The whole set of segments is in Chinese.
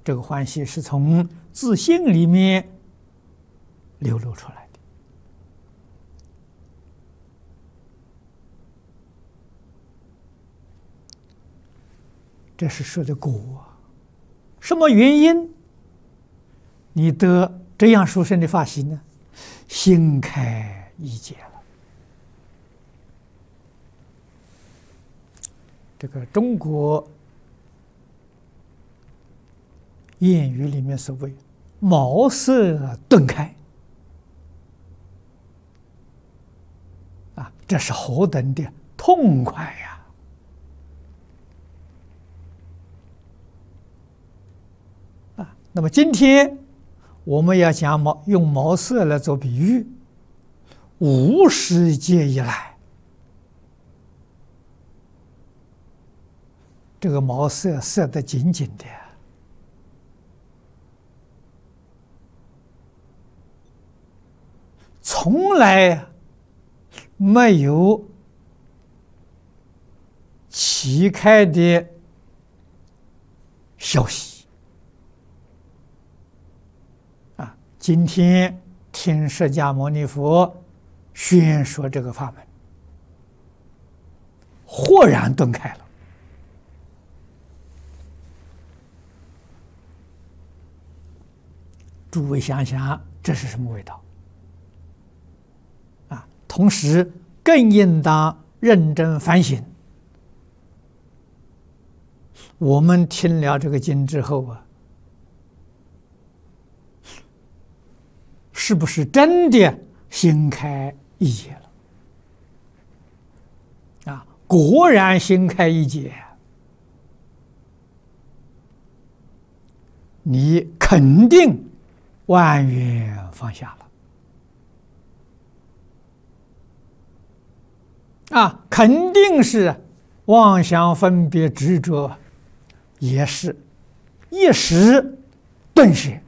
这个欢喜是从自信里面流露出来的。这是说的果。什么原因你得这样殊胜的法喜呢？心开意解了。这个中国谚语里面所谓“茅塞顿开”，这是何等的痛快呀！那么今天我们要讲用茅塞来做比喻，无始劫以来，这个茅塞塞得紧紧的，从来没有启开的消息。今天听释迦牟尼佛宣说这个法门，豁然顿开了。诸位想想，这是什么味道？同时更应当认真反省。我们听了这个经之后是不是真的心开意解了？果然心开意解，你肯定万缘放下了。肯定是妄想分别执着，也是一时顿歇。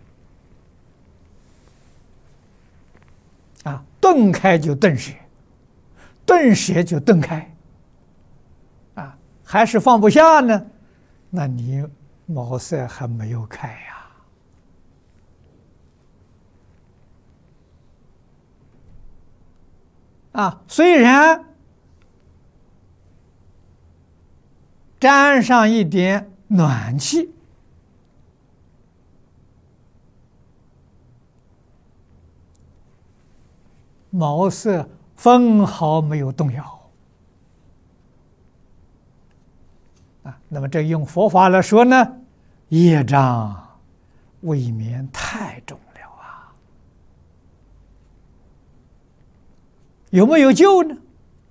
顿开就顿歇，顿歇就顿开，还是放不下呢？那你茅塞还没有开呀！虽然沾上一点暖气，茅塞分毫没有动摇。那么这用佛法来说呢，业障未免太重了有没有救呢？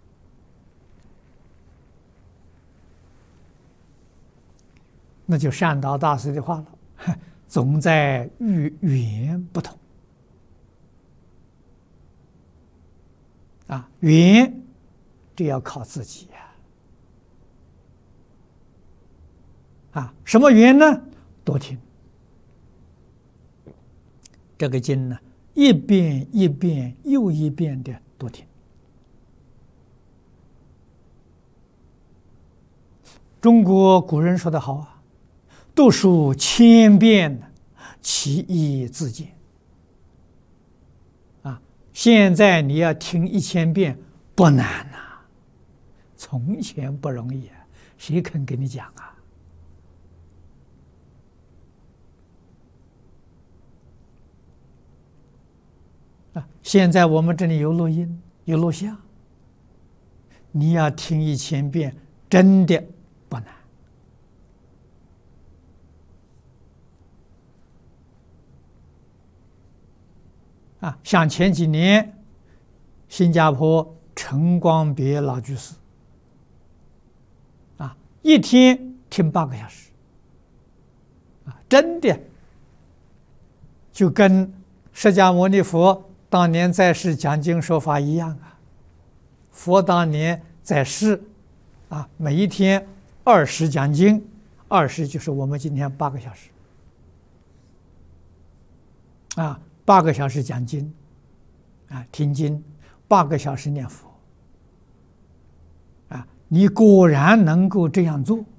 那就善导大师的话了，总在遇缘不同。缘这要靠自己什么缘呢？多听这个经呢，一遍一遍又一遍的多听。中国古人说得好读书千遍，其义自见。现在你要听1000遍不难从前不容易谁肯给你讲现在我们这里有录音有录像，你要听1000遍真的不难像前几年新加坡陈光别老居士一天听8个小时真的就跟释迦牟尼佛当年在世讲经说法一样佛当年在世每一天20讲经，20就是我们今天8个小时8个小时讲经听经，8个小时念佛你果然能够这样做